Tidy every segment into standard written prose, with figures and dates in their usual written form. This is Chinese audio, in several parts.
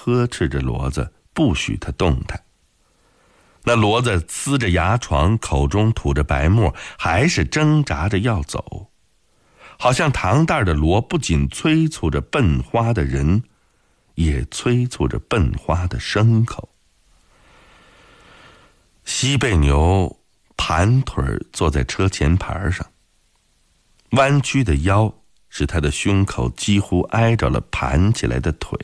呵斥着骡子，不许他动弹。那骡子呲着牙床，口中吐着白沫，还是挣扎着要走，好像唐代的骡不仅催促着奔花的人，也催促着奔花的牲口。西贝牛盘腿坐在车前排上，弯曲的腰使他的胸口几乎挨着了盘起来的腿。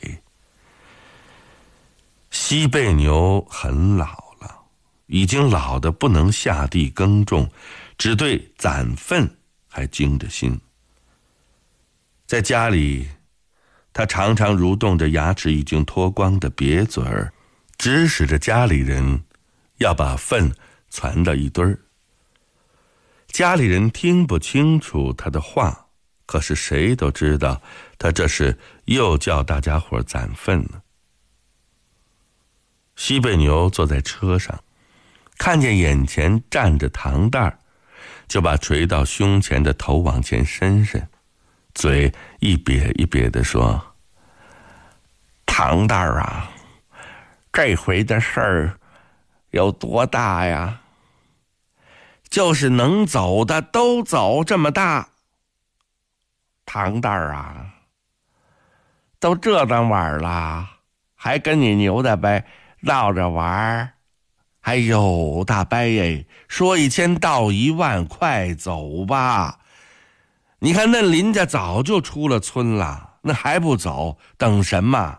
西贝牛很老了，已经老得不能下地耕种，只对攒粪还精着心。在家里，他常常蠕动着牙齿已经脱光的瘪嘴儿，指使着家里人要把粪攒到一堆儿。家里人听不清楚他的话，可是谁都知道他这是又叫大家伙攒粪呢。西贝牛坐在车上，看见眼前站着唐蛋儿，就把垂到胸前的头往前伸伸，嘴一瘪一瘪地说：唐蛋儿啊，这回的事儿有多大呀？就是能走的都走这么大。唐蛋儿啊，都这当晚了，还跟你牛大伯闹着玩儿。哎呦，大伯耶，说1000道10000，快走吧！你看那邻家早就出了村了，那还不走，等什么？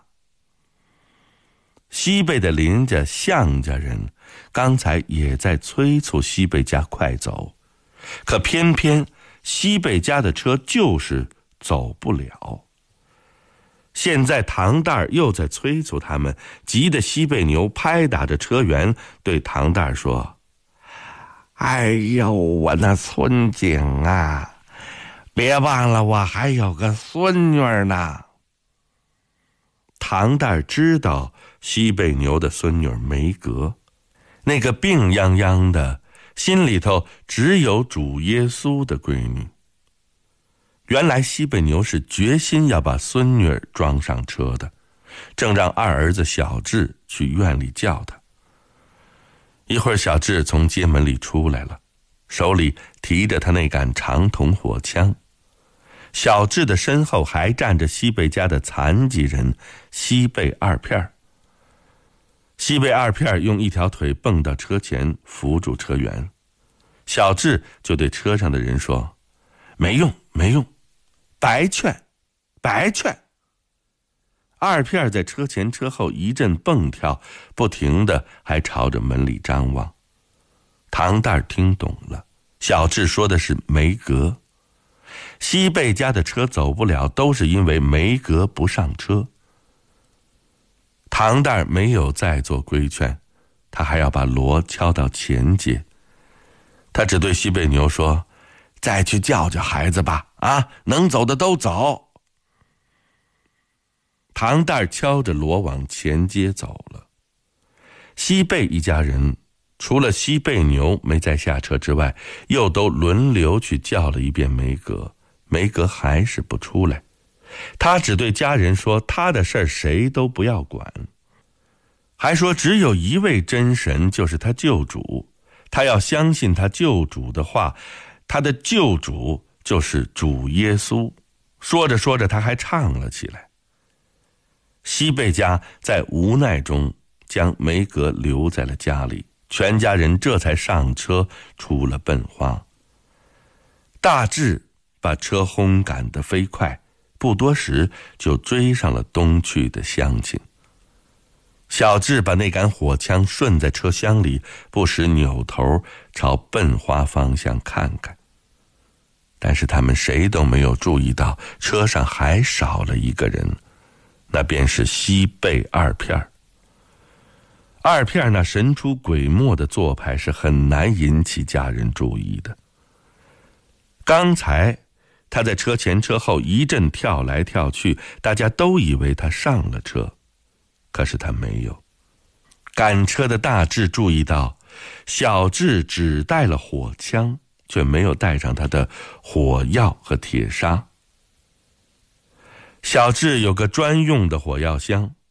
西贝的邻家向家人刚才也在催促西贝家快走，可偏偏西贝家的车就是走不了。现在唐蛋儿又在催促他们，急得西贝牛拍打着车辕，对唐蛋儿说：哎呦，我那孙景啊，别忘了我还有个孙女呢。唐蛋儿知道西贝牛的孙女梅格，那个病殃殃的，心里头只有主耶稣的闺女。原来西贝牛是决心要把孙女儿装上车的，正让二儿子小智去院里叫他。一会儿小智从街门里出来了，手里提着他那杆长筒火枪。小智的身后还站着西贝家的残疾人西贝二片。西贝二片用一条腿蹦到车前，扶住车辕。小智就对车上的人说：没用，没用，白劝，白劝。二片在车前车后一阵蹦跳，不停的还朝着门里张望。唐蛋儿听懂了，小智说的是梅格。西贝家的车走不了，都是因为梅格不上车。唐蛋儿没有再做规劝，他还要把骡敲到前街。他只对西贝牛说：再去叫叫孩子吧，啊，能走的都走。唐蛋儿敲着骡往前街走了。西贝一家人除了西贝牛没再下车之外，又都轮流去叫了一遍梅格，梅格还是不出来。他只对家人说，他的事儿谁都不要管，还说只有一位真神，就是他救主，他要相信他救主的话，他的救主就是主耶稣。说着说着，他还唱了起来。西贝家在无奈中将梅格留在了家里，全家人这才上车出了奔花。大智把车轰赶得飞快，不多时就追上了东去的乡亲。小智把那杆火枪顺在车厢里，不时扭头朝奔花方向看看。但是他们谁都没有注意到车上还少了一个人，那便是西贝二片。二片那神出鬼没的做派是很难引起家人注意的。刚才他在车前车后一阵跳来跳去，大家都以为他上了车，可是他没有。赶车的大智注意到，小智只带了火枪，却没有带上他的火药和铁砂。小智有个专用的火药箱，